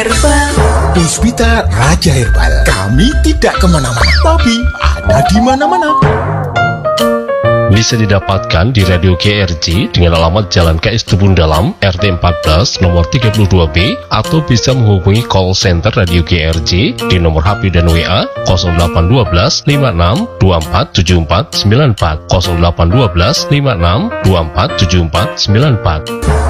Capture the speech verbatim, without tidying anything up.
Herbal. Puspita Raja Herbal. Kami tidak kemana-mana, tapi ada di mana-mana. Bisa didapatkan di Radio G R J dengan alamat Jalan K S Tubun Dalam, R T empat belas, nomor tiga puluh dua B, atau bisa menghubungi call center Radio G R J di nomor H P dan W A nol delapan satu dua lima enam dua empat tujuh empat sembilan empat nol delapan satu dua lima enam dua empat tujuh empat sembilan empat.